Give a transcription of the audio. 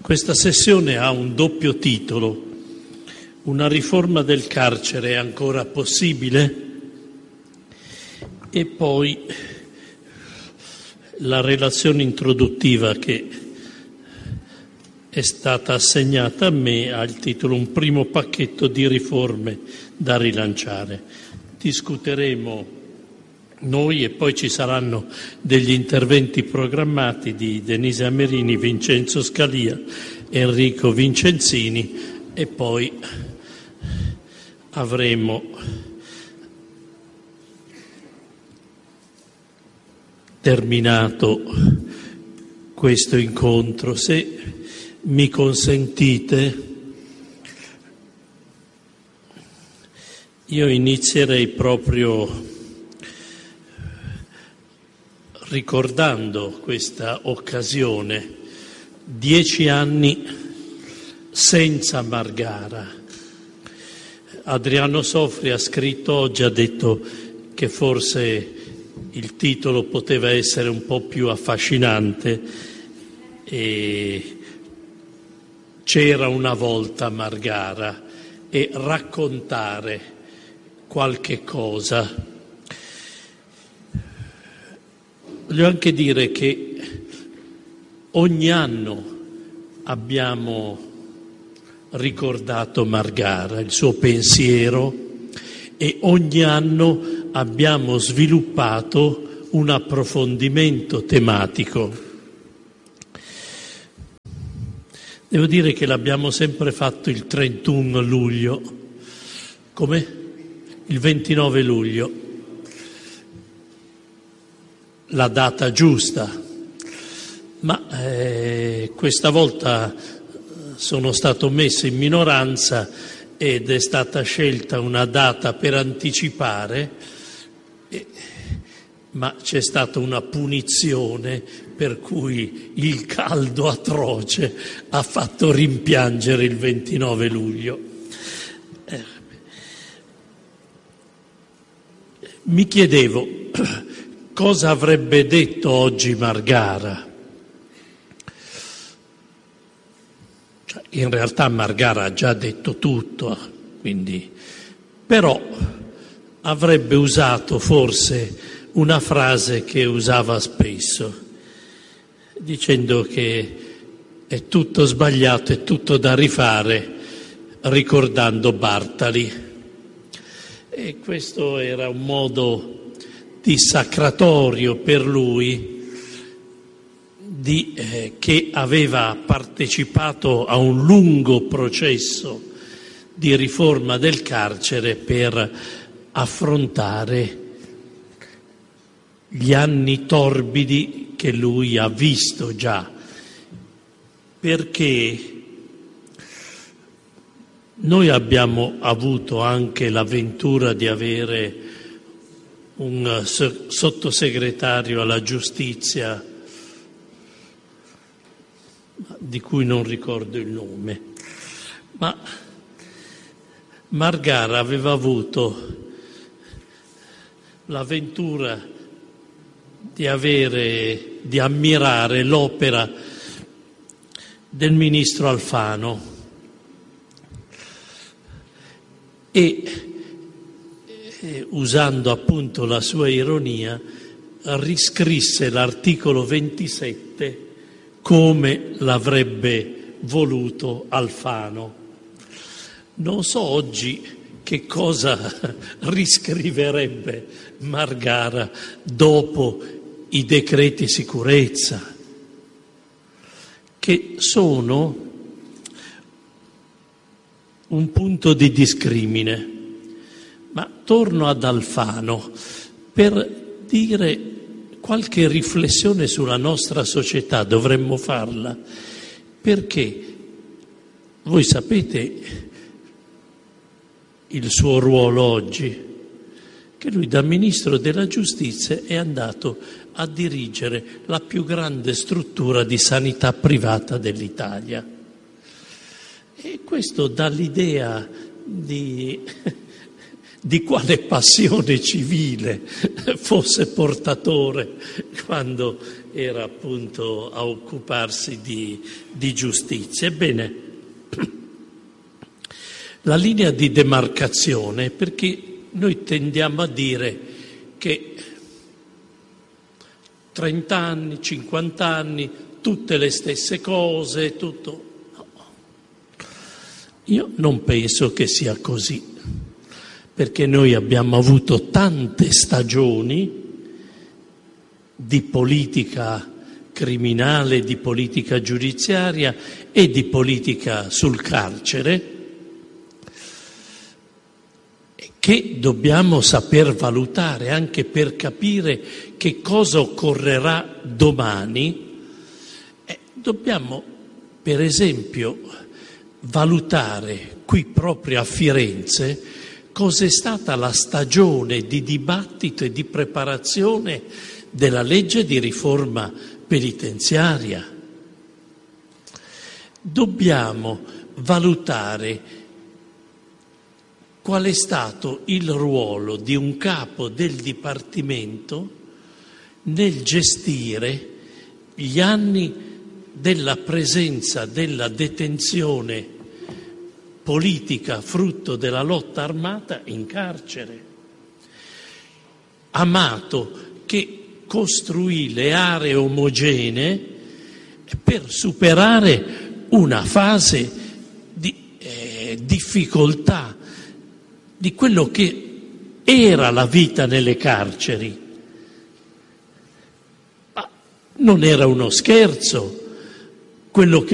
Questa sessione ha un doppio titolo: una riforma del carcere è ancora possibile? E poi la relazione introduttiva che è stata assegnata a me ha il titolo Un primo pacchetto di riforme da rilanciare. Discuteremo noi e poi ci saranno degli interventi programmati di Denise Amerini, Vincenzo Scalia, Enrico Vincenzini e poi avremo terminato questo incontro. Se mi consentite, io inizierei proprio ricordando questa occasione, 10 anni senza Margara. Adriano Sofri ha scritto oggi, ha detto che forse il titolo poteva essere un po' più affascinante, e c'era una volta Margara, e raccontare qualche cosa. Voglio anche dire che ogni anno abbiamo ricordato Margara, il suo pensiero, e ogni anno abbiamo sviluppato un approfondimento tematico. Devo dire che l'abbiamo sempre fatto il 31 luglio, come? Il 29 luglio. La data giusta, ma questa volta sono stato messo in minoranza ed è stata scelta una data per anticipare, ma c'è stata una punizione per cui il caldo atroce ha fatto rimpiangere il 29 luglio. Mi chiedevo cosa avrebbe detto oggi Margara. In realtà Margara ha già detto tutto, quindi, però avrebbe usato forse una frase che usava spesso, dicendo che è tutto sbagliato, è tutto da rifare, ricordando Bartali. E questo era un modo dissacratorio per lui, che aveva partecipato a un lungo processo di riforma del carcere per affrontare gli anni torbidi che lui ha visto già, perché noi abbiamo avuto anche l'avventura di avere un sottosegretario alla giustizia di cui non ricordo il nome, ma Margara aveva avuto l'avventura di ammirare l'opera del ministro Alfano e usando appunto la sua ironia, riscrisse l'articolo 27 come l'avrebbe voluto Alfano. Non so oggi che cosa riscriverebbe Margara dopo i decreti sicurezza, che sono un punto di discrimine. Ma torno ad Alfano per dire qualche riflessione sulla nostra società, dovremmo farla, perché voi sapete il suo ruolo oggi, che lui da Ministro della Giustizia è andato a dirigere la più grande struttura di sanità privata dell'Italia. E questo dà l'idea di quale passione civile fosse portatore quando era appunto a occuparsi di giustizia. Ebbene, la linea di demarcazione, perché noi tendiamo a dire che 30 anni, 50 anni, tutte le stesse cose, tutto. No. Io non penso che sia così, perché noi abbiamo avuto tante stagioni di politica criminale, di politica giudiziaria e di politica sul carcere, che dobbiamo saper valutare anche per capire che cosa occorrerà domani. Dobbiamo, per esempio, valutare qui proprio a Firenze cos'è stata la stagione di dibattito e di preparazione della legge di riforma penitenziaria. Dobbiamo valutare qual è stato il ruolo di un capo del Dipartimento nel gestire gli anni della presenza della detenzione politica frutto della lotta armata in carcere. Amato, che costruì le aree omogenee per superare una fase di difficoltà di quello che era la vita nelle carceri. Ma non era uno scherzo quello che